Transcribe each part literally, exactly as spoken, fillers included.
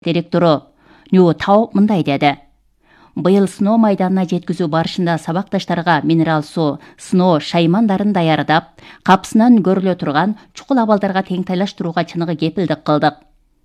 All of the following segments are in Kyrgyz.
директору Ню Тао мындай деди. Быйыл сыноо майданына жеткизүү барышында сабакташтарга минерал суу, сыноо шаймандарын даярдап, капсынан көрүлө турган чукул абалдарга теңтайлаштырууга чыныгы кепилдик кылдык.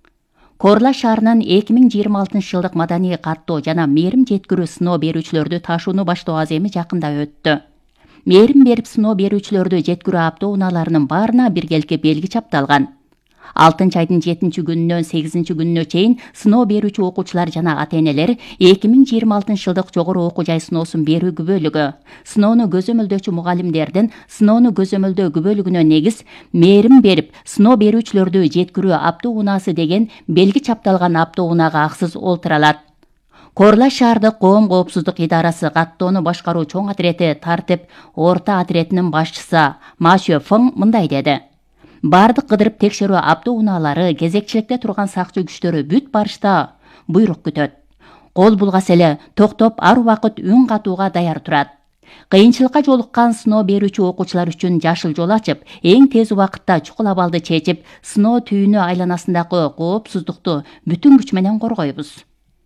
Корла шаарынын эки миң жыйырма алтынчы жылдык маданий каттоо жана мээрим жеткирүү сыноо берүүчүлөрдү ташууну баштоо аземи жакында өттү. Мээрим берип сыноо берүүчүлөрдү жеткирүү автоунааларынын баарына биргеликке белги чапталган. алтынчы айдын жетинчи күнүнөн сегизинчи күнүнө чейин сыноо берүүчү окуучулар жана ата-энелер эки миң жыйырма алтынчы жылдык жогору окуу жай сыноосун берүү күбөлүгү, сыноону көзөмөлдөөчү мугалимдердин сыноону көзөмөлдөө күбөлүгүнө негиз мээрим берип сыноо берүүчүлөрдү жеткирүү автоунаасы деген белги чапталган автоунаага аксыз олтура алат. Корла шаардык коом коопсуздук идарасы каттоону башкаруу чоң отирети тартип орто отиретинин башчысы Ма Шөфөң мындай деди. Бардык кыдырып текшерүү автоунаалары, кезекчиликте турган сакчы күчтөрү бүт барышта буйрук күтөт. Кол булгас эле токтоп ар убакыт үн катууга даяр турат. Кыйынчылыкка жолуккан сыноо берүүчү окуучулар үчүн жашыл жол ачып, эң тез убакытта чукул абалды чечип, сыноо түйүнү айланасындагы коопсуздукту бүтүн күч менен коргойбуз.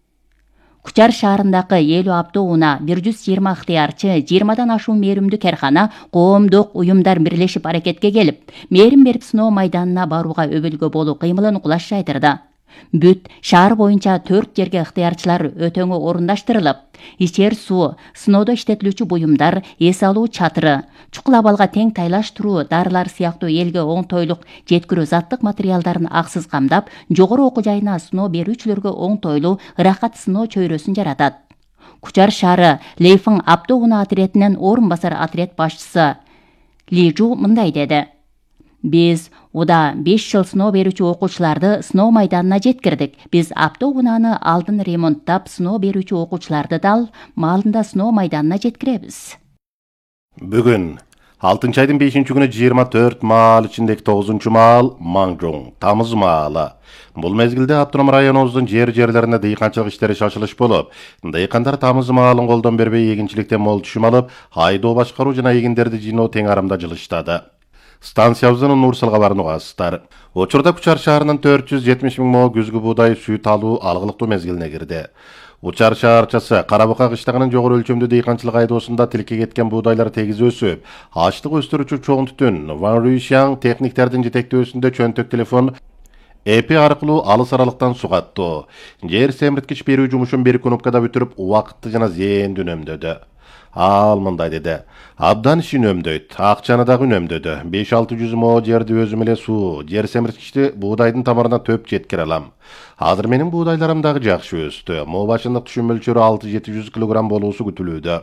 Кучар шаарындагы элүү автоунаа, бир жүз жыйырма ыктыярчы, жыйырмадан ашуун мээримдик эркана, коомдук уюмдар бирлешип аракетке келип, мээрим берип сыноо майданына барууга өбөлгө болуу кыймылын кулаш жайдырды. Бүт шаар боюнча төрт жерге ыктыярчылар өтөңү орундаштырылып, ичер суу, сыноодо иштетилүүчү буюмдар, эс алуу чатыры, чукул абалга тең тайлаштыруу, дарылар сыяктуу элге оңтойлук жеткирүү заттык материалдарын аксыз камдап, жогору окуу жайына сыноо берүүчүлөргө оңтойлуу ырахат сыноо чөйрөсүн жаратат. Кучар шаары Лейфың автоунаа отиретинин орун басар отирет башчысы Ли Жу мындай деди. Биз уда беш жыл сыноо берүүчү окуучуларды сыноо майданына жеткирдик. Биз автоунааны алдын ремонттап, сыноо берүүчү окуучуларды дал маалында сыноо майданына жеткиребиз. Бүгүн алтынчы айдын бешинчи күнү жыйырма төрт маал ичиндеги тогузунчу маал Маңжоң, Тамыз маалы. Бул мезгилде автоном районубуздун жер-жерлеринде дыйканчылык иштери шашылыш болуп, дыйкандар Тамыз маалын колдон бербей эгинчиликтен мол түшүм алып, айдоо башкаруу жана эгиндерди жыйноо тең арамда жылыштады. Станциябыздын Нур Салгабарын угасыздар. Учурда Кучар шаарынын төрт жүз жетимиш миң мо күзгү буудай сүт алуу алгылыктуу мезгилине кирди. Учар шаарчасы Карабука кыштагынын жогору өлчөмдүү дыйканчылык айдоосунда тилке кеткен буудайлар тегиз өсүп, ачлык өстүрүүчү чоң түтүн Ван Руйшаң техниктердин жетектөөсүндө чөнтөк телефон эпи аркылуу алыс аралыктан сугаттуу. Жер семирткич берүү жумушун бир кнопкада бүтүрүп, убакытты жана зээндү үнөмдөдү. Ал мындай деди. Абдан ишин үнөмдөйт, акчаны дагы үнөмдөдү. беш алты жүз мо жерди өзүм эле суу, жер семирткичти буудайдын тамырына төп жеткире алам. Азыр менин буудайларым дагы жакшы өстү. Мо башындык түшүм мөлчөрү алты жети жүз килограмм болуусу күтүлүүдө.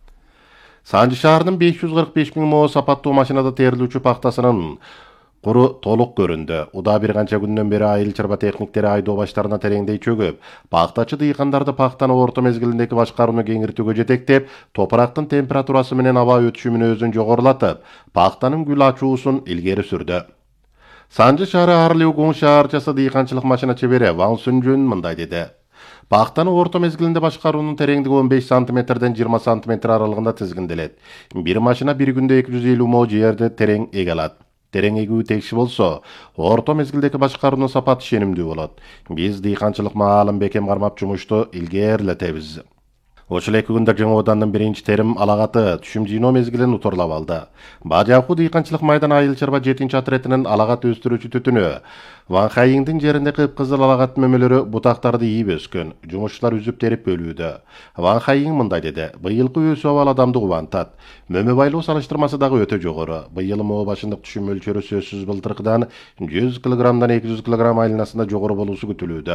Санжы шаарынын беш жүз кырк беш миң мо сапаттуу машинада терилүүчү пактасынын куру толук көрүндү. Уда бир канча күндөн бери айыл чарба техниктери айдоо баштарына тереңдей чөгүп, пактачы дыйкандарды пактаны орто мезгилиндеги башкарууну кеңиртүүгө жетектеп, топурактын температурасы менен аба өтүшүмүн өзүн жогорулатып, пактанын гүл ачуусун илгери сүрдү. Санжы шаары Арлиугун шаарчасы дыйканчылык машина чебери Ван Сүнжүн мындай деди. Пактаны орто мезгилинде башкаруунун тереңдиги он беш сантиметрден жыйырма сантиметр аралыгында тизгинделет. Бир машина бир күндө эки жүз элүү мо жерди терең эге алат. Терең эгүү текши болсо, орто мезгилдеги башкаруунун сапаты ишенимдүү болот. Биз дыйканчылык маалын бекем кармап жумушту илгерилетебиз. Ошол эки күндө жаңы оодандын биринчи терим алагаты түшүм жыйноо мезгилин уторлап алды. Бажаку дыйканчылык майдан айыл чарба жетинчи отиретинин алагат өстүрүүчү түтүнү Ван Хайиңдин жеринде кыпкызыл алагат мөмөлөрү бутактарды ийип өскөн. Жумушчулар үзүп терип өлүүдө. Ван Хайиң мындай деди. Быйылкы өсүү абал адамды кубантат. Мөмө байлоо салыштырмасы дагы өтө жогору. Быйыл мо башындык түшүм мөлчөрү сөзсүз былтыркыдан жүз килограммдан эки жүз килограмм айланасында жогору болуусу күтүлүүдө.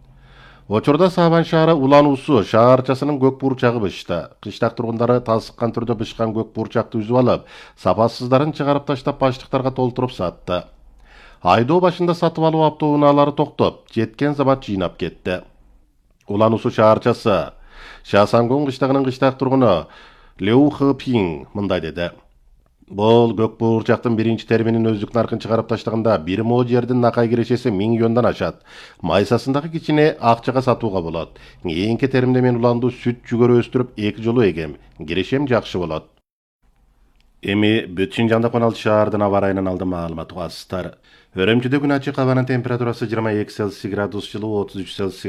Учурда Сабан шаары улан усу шаарчасынын көк бурчагы бышты. Кыштак тургундары тасыккан түрдө бышкан көк бурчакты үзүп алып, сапасыздарын чыгарып таштап баштыктарга толтуруп сатты. Айдоо башында сатып алуу автоунаалары токтоп, жеткен замат жыйнап кетти. Улан усу шаарчасы Шасангон кыштагынын кыштак тургуну Леу Хэпиң мындай деди. Бул көк бурчактын биринчи терминин өздүк наркын чыгарып таштаганда бир мо жердин накай кирешеси миң юандан ашат. Майсасындагы кичине акчага сатууга болот. Кийинки теримде мен уланду сүт жүгөрү өстүрүп эки жолу эгем. Кирешем жакшы болот. Эми бүт Шинжаңда Конал шаардын аба ырайынан алды маалымат угасыздар. Өрөмчүдө күн ачык, абанын температурасы жыйырма эки Цельсий градус, жылуу отуз үч Цельсий